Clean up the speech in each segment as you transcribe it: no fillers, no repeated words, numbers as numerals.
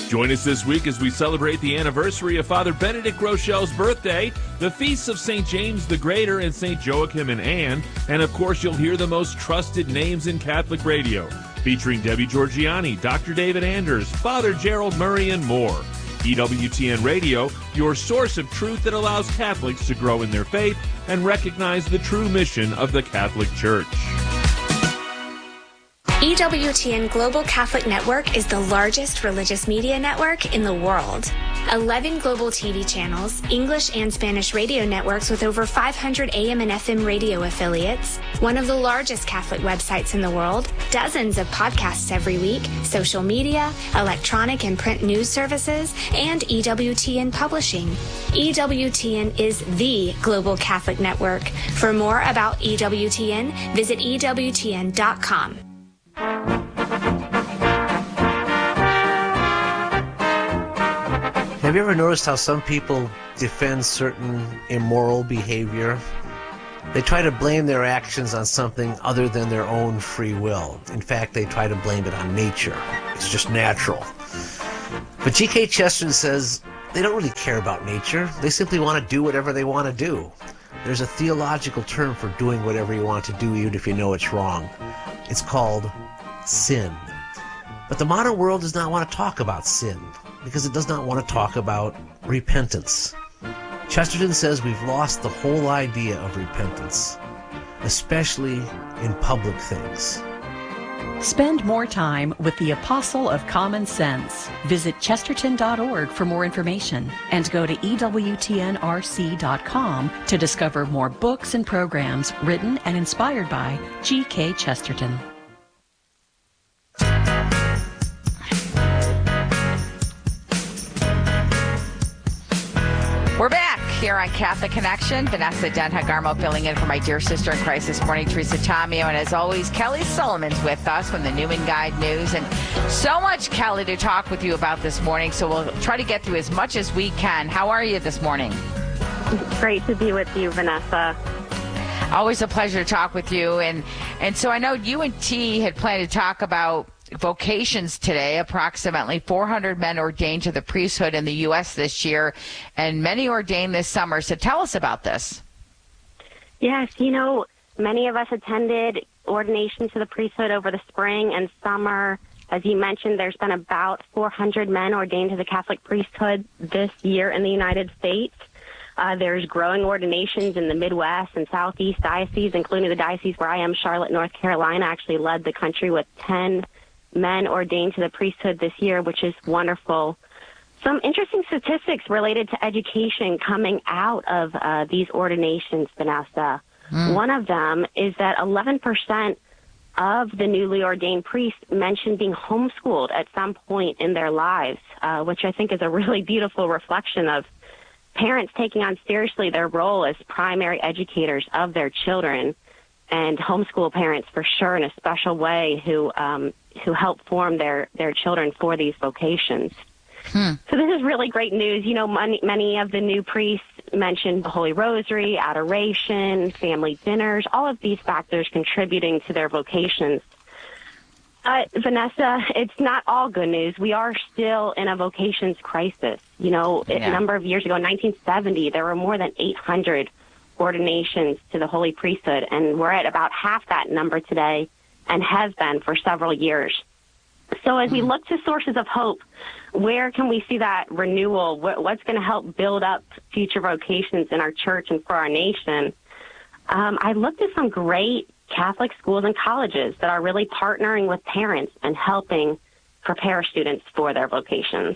Join us this week as we celebrate the anniversary of Father Benedict Rochelle's birthday, the feasts of St. James the Greater and St. Joachim and Anne, and of course you'll hear the most trusted names in Catholic radio, featuring Debbie Georgiani, Dr. David Anders, Father Gerald Murray, and more. EWTN Radio, your source of truth that allows Catholics to grow in their faith and recognize the true mission of the Catholic Church. EWTN Global Catholic Network is the largest religious media network in the world. 11 global TV channels, English and Spanish radio networks with over 500 AM and FM radio affiliates, one of the largest Catholic websites in the world, dozens of podcasts every week, social media, electronic and print news services, and EWTN Publishing. EWTN is the Global Catholic Network. For more about EWTN, visit EWTN.com. Have you ever noticed how some people defend certain immoral behavior? They try to blame their actions on something other than their own free will. In fact, they try to blame it on nature. It's just natural. But G.K. Chesterton says they don't really care about nature. They simply want to do whatever they want to do. There's a theological term for doing whatever you want to do, even if you know it's wrong. It's called sin. But the modern world does not want to talk about sin, because it does not want to talk about repentance. Chesterton says we've lost the whole idea of repentance, especially in public things. Spend more time with the Apostle of Common Sense. Visit chesterton.org for more information and go to EWTNRC.com to discover more books and programs written and inspired by G.K. Chesterton. We're back here on Catholic Connection. Vanessa Denha-Garmo filling in for my dear sister in Christ this morning, Teresa Tomeo. And as always, Kelly Sullivan's with us from the Newman Guide News. And so much, Kelly, to talk with you about this morning. So we'll try to get through as much as we can. How are you this morning? Great to be with you, Vanessa. Always a pleasure to talk with you. And so I know you and T had planned to talk about vocations today. Approximately 400 men ordained to the priesthood in the U.S. this year, and many ordained this summer. So tell us about this. Yes, many of us attended ordination to the priesthood over the spring and summer. As you mentioned, there's been about 400 men ordained to the Catholic priesthood this year in the United States. There's growing ordinations in the Midwest and Southeast dioceses, including the diocese where I am, Charlotte, North Carolina, actually led the country with 10 men ordained to the priesthood this year, which is wonderful. Some interesting statistics related to education coming out of these ordinations, Vanessa. One of them is that 11% of the newly ordained priests mentioned being homeschooled at some point in their lives, which I think is a really beautiful reflection of parents taking on seriously their role as primary educators of their children, and homeschool parents for sure in a special way who help form their children for these vocations. So this is really great news. Many of the new priests mentioned the Holy Rosary, adoration, family dinners, all of these factors contributing to their vocations. Vanessa, it's not all good news. We are still in a vocations crisis. A number of years ago, in 1970, there were more than 800 ordinations to the Holy Priesthood, and we're at about half that number today and have been for several years. So as we look to sources of hope, where can we see that renewal? What's going to help build up future vocations in our church and for our nation? I looked at some great Catholic schools and colleges that are really partnering with parents and helping prepare students for their vocations.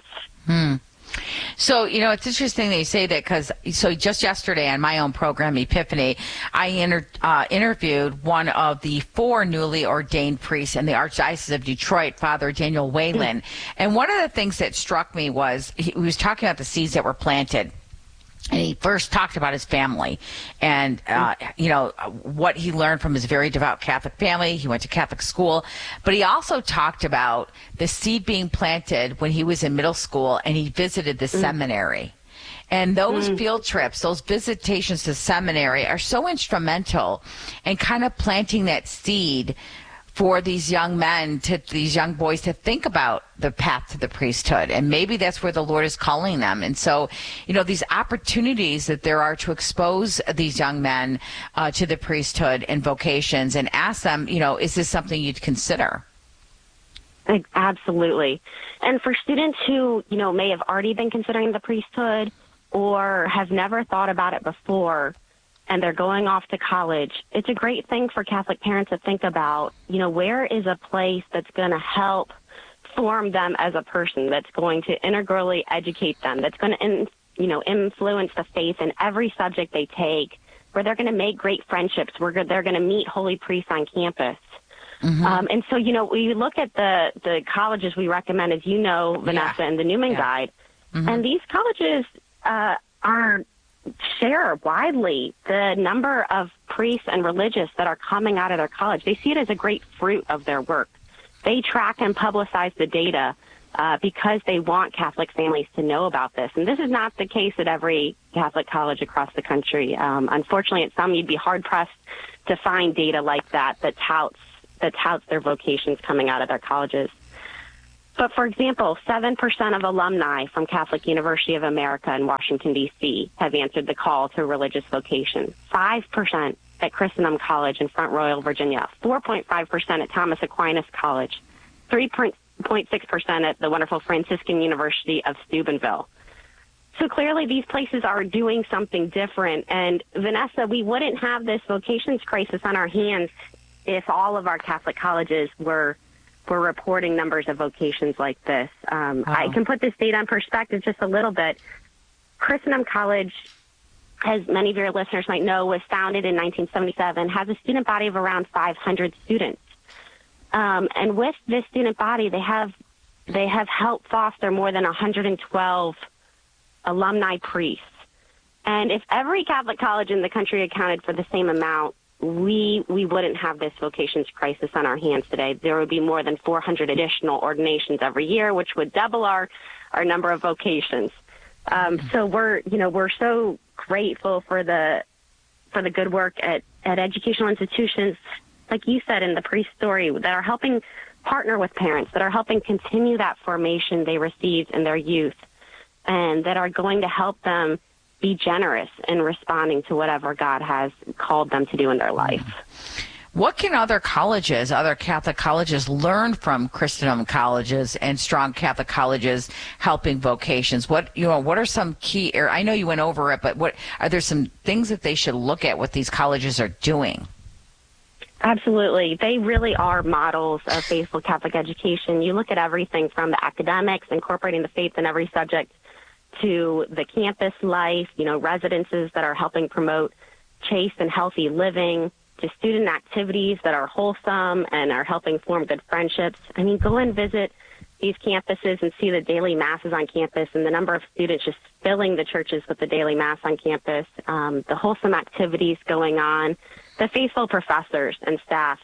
So, it's interesting that you say that because just yesterday on my own program, Epiphany, I interviewed one of the 4 newly ordained priests in the Archdiocese of Detroit, Father Daniel Whalen. And one of the things that struck me was he was talking about the seeds that were planted. And he first talked about his family and, what he learned from his very devout Catholic family. He went to Catholic school. But he also talked about the seed being planted when he was in middle school and he visited the seminary. And those field trips, those visitations to seminary are so instrumental in kind of planting that seed for these young men, these young boys to think about the path to the priesthood. And maybe that's where the Lord is calling them. And so, these opportunities that there are to expose these young men to the priesthood and vocations, and ask them, is this something you'd consider? Absolutely. And for students who, may have already been considering the priesthood or have never thought about it before, and they're going off to college, it's a great thing for Catholic parents to think about, where is a place that's going to help form them as a person, that's going to integrally educate them, that's going to, influence the faith in every subject they take, where they're going to make great friendships, where they're going to meet holy priests on campus. Mm-hmm. And so, we look at the colleges we recommend, as you know, Vanessa, and the Newman Guide, and these colleges share widely the number of priests and religious that are coming out of their college. They see it as a great fruit of their work. They track and publicize the data because they want Catholic families to know about this. And this is not the case at every Catholic college across the country. Unfortunately, at some, you'd be hard-pressed to find data like that touts their vocations coming out of their colleges. But, for example, 7% of alumni from Catholic University of America in Washington, D.C. have answered the call to religious vocation. 5% at Christendom College in Front Royal, Virginia. 4.5% at Thomas Aquinas College. 3.6% at the wonderful Franciscan University of Steubenville. So clearly these places are doing something different. And, Vanessa, we wouldn't have this vocations crisis on our hands if all of our Catholic colleges were reporting numbers of vocations like this. I can put this data in perspective just a little bit. Christendom College, as many of your listeners might know, was founded in 1977, has a student body of around 500 students. And with this student body, they have helped foster more than 112 alumni priests. And if every Catholic college in the country accounted for the same amount, we wouldn't have this vocations crisis on our hands today. There would be more than 400 additional ordinations every year, which would double our number of vocations. So we're so grateful for the good work at educational institutions, like you said in the priest story, that are helping partner with parents, that are helping continue that formation they received in their youth, and that are going to help them be generous in responding to whatever God has called them to do in their life. What can other Catholic colleges learn from Christendom colleges and strong Catholic colleges helping vocations? What are some key areas? I know you went over it, but are there some things that they should look at what these colleges are doing? Absolutely. They really are models of faithful Catholic education. You look at everything from the academics, incorporating the faith in every subject, to the campus life, residences that are helping promote chaste and healthy living, to student activities that are wholesome and are helping form good friendships. I mean, go and visit these campuses and see the daily masses on campus and the number of students just filling the churches with the daily mass on campus, the wholesome activities going on, the faithful professors and staff,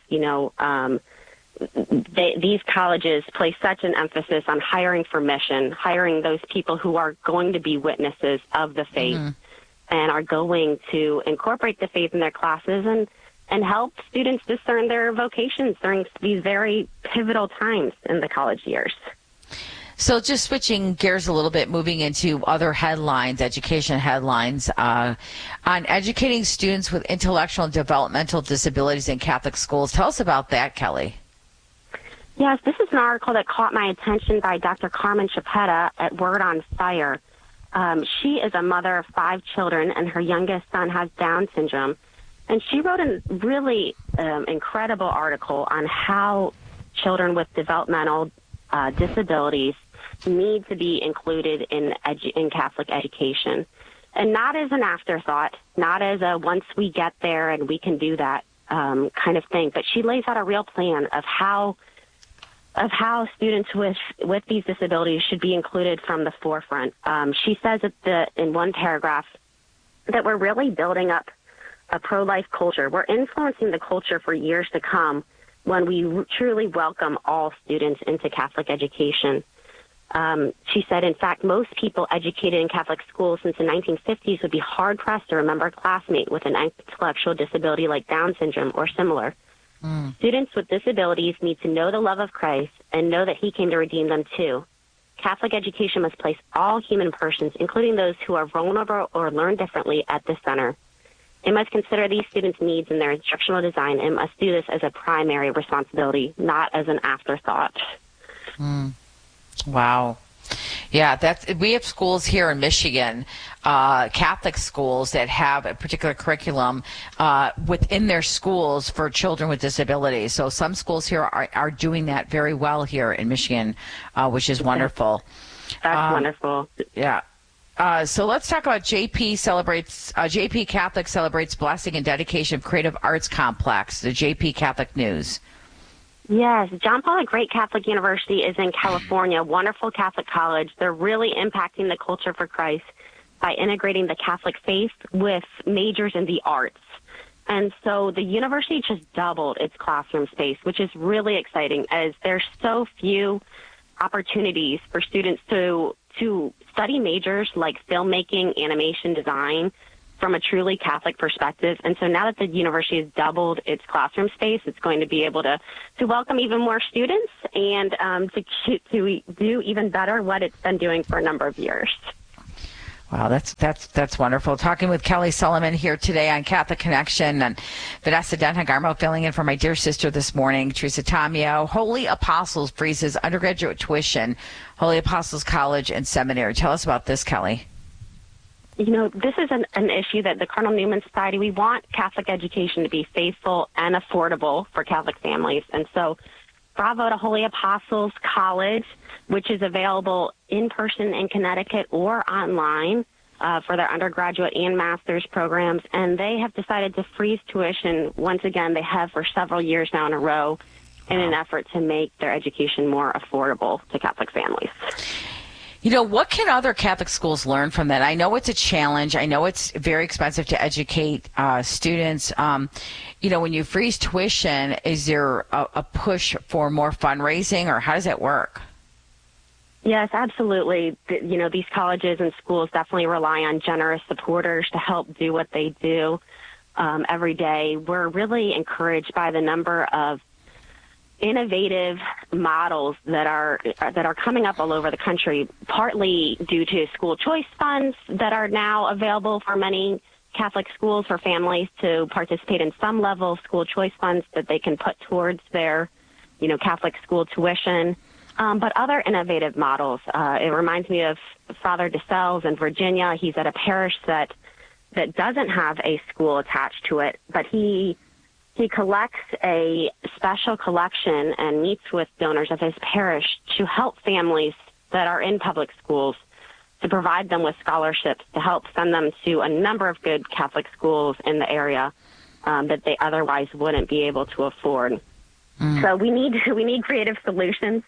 these colleges place such an emphasis on hiring for mission, hiring those people who are going to be witnesses of the faith and are going to incorporate the faith in their classes and help students discern their vocations during these very pivotal times in the college years. So just switching gears a little bit, moving into other headlines, education headlines, on educating students with intellectual and developmental disabilities in Catholic schools. Tell us about that, Kelly. Yes, this is an article that caught my attention by Dr. Carmen Chapetta at Word on Fire. She is a mother of 5 children, and her youngest son has Down syndrome. And she wrote a really incredible article on how children with developmental disabilities need to be included in Catholic education. And not as an afterthought, not as a once we get there and we can do that kind of thing, but she lays out a real plan of how students with these disabilities should be included from the forefront. She says in one paragraph that we're really building up a pro-life culture. We're influencing the culture for years to come when we truly welcome all students into Catholic education. She said, in fact, most people educated in Catholic schools since the 1950s would be hard-pressed to remember a classmate with an intellectual disability like Down syndrome or similar. Students with disabilities need to know the love of Christ and know that he came to redeem them too. Catholic education must place all human persons, including those who are vulnerable or learn differently, at the center. It must consider these students' needs in their instructional design and must do this as a primary responsibility, not as an afterthought. Wow. Yeah, we have schools here in Michigan, Catholic schools that have a particular curriculum within their schools for children with disabilities. So some schools here are doing that very well here in Michigan, which is wonderful. That's wonderful. Yeah. So let's talk about JP Catholic celebrates blessing and dedication of Creative Arts Complex, the JP Catholic News. Yes, John Paul Great Catholic University is in California, wonderful Catholic college. They're really impacting the culture for Christ by integrating the Catholic faith with majors in the arts. And so the university just doubled its classroom space, which is really exciting as there's so few opportunities for students to study majors like filmmaking, animation, design, from a truly Catholic perspective. And so now that the university has doubled its classroom space, it's going to be able to welcome even more students and to do even better what it's been doing for a number of years. Wow, that's wonderful. Talking with Kelly Solomon here today on Catholic Connection, and Vanessa Denhagarmo filling in for my dear sister this morning, Teresa Tomeo. Holy Apostles freezes undergraduate tuition, Holy Apostles College and Seminary. Tell us about this, Kelly. You know, this is an issue that the Cardinal Newman Society, we want Catholic education to be faithful and affordable for Catholic families. And so bravo to Holy Apostles College, which is available in person in Connecticut or online for their undergraduate and master's programs. And they have decided to freeze tuition. Once again, they have for several years now in a row in an effort to make their education more affordable to Catholic families. You know, what can other Catholic schools learn from that? I know it's a challenge. I know it's very expensive to educate students. You know, when you freeze tuition, is there a push for more fundraising, or how does that work? Yes, absolutely. You know, these colleges and schools definitely rely on generous supporters to help do what they do every day. We're really encouraged by the number of innovative models that are coming up all over the country, partly due to school choice funds that are now available for many Catholic schools for families to participate in some level of school choice funds that they can put towards their, you know, Catholic school tuition. But other innovative models. It reminds me of Father DeSales in Virginia. He's at a parish that doesn't have a school attached to it, but he collects a special collection and meets with donors of his parish to help families that are in public schools, to provide them with scholarships, to help send them to a number of good Catholic schools in the area that they otherwise wouldn't be able to afford. So we need creative solutions.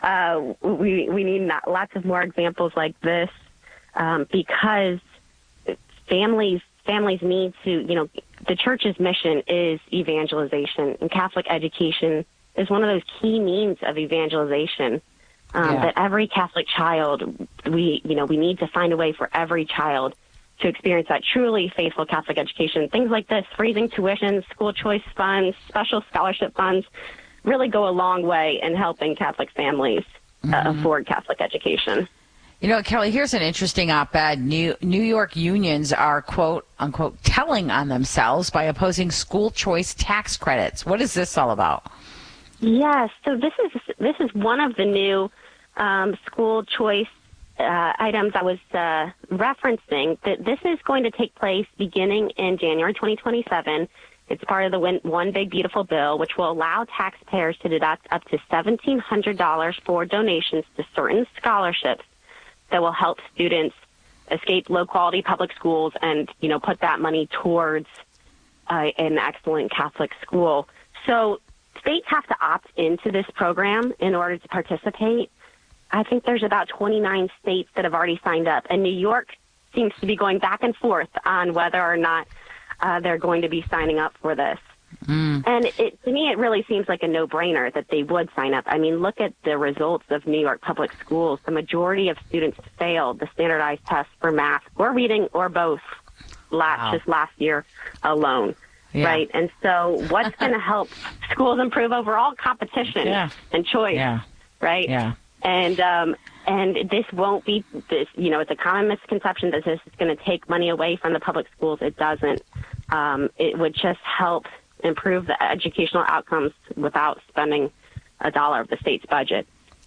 We need lots of more examples like this because families need to, you know, the church's mission is evangelization, and Catholic education is one of those key means of evangelization. That every Catholic child, we need to find a way for every child to experience that truly faithful Catholic education. Things like this, freezing tuition, school choice funds, special scholarship funds, really go a long way in helping Catholic families afford Catholic education. You know, Kelly, here's an interesting op-ed. New York unions are, quote, unquote, telling on themselves by opposing school choice tax credits. What is this all about? Yes, so this is one of the new school choice items I was referencing. That this is going to take place beginning in January 2027. It's part of the One Big Beautiful Bill, which will allow taxpayers to deduct up to $1,700 for donations to certain scholarships that will help students escape low-quality public schools and, you know, put that money towards an excellent Catholic school. So states have to opt into this program in order to participate. I think there's about 29 states that have already signed up, and New York seems to be going back and forth on whether or not they're going to be signing up for this. And to me, it really seems like a no-brainer that they would sign up. I mean, look at the results of New York public schools. The majority of students failed the standardized test for math or reading or both just last year alone. Yeah. right? And so what's going to help schools improve overall? Competition and choice, right? Yeah. And this won't be this. You know, it's a common misconception that this is going to take money away from the public schools. It doesn't. It would just help improve the educational outcomes without spending a dollar of the state's budget.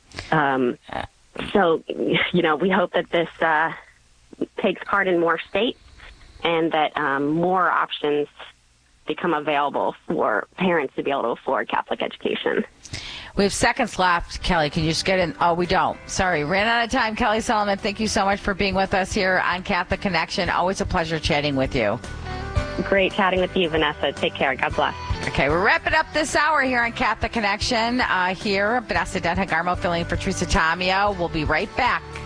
So, you know, we hope that this takes part in more states and that more options become available for parents to be able to afford Catholic education. We have seconds left, Kelly. Can you just get in? Oh, we don't. Sorry. Ran out of time. Kelly Solomon, thank you so much for being with us here on Catholic Connection. Always a pleasure chatting with you. Great chatting with you, Vanessa. Take care. God bless. Okay, we're wrapping up this hour here on Catholic Connection. Here, Vanessa Denhagarmo filling for Teresa Tamio. We'll be right back.